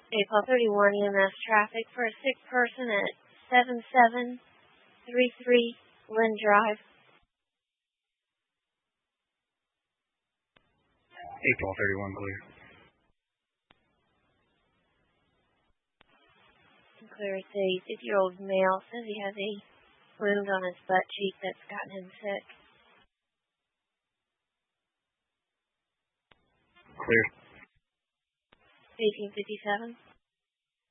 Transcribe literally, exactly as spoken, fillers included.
April thirty-one E M S traffic for a sick person at seven seven three three Lynn Drive. April thirty-one clear. Clear. It's a fifty-year-old male. Says he has a wound on his butt cheek that's gotten him sick. Clear. eighteen fifty-seven.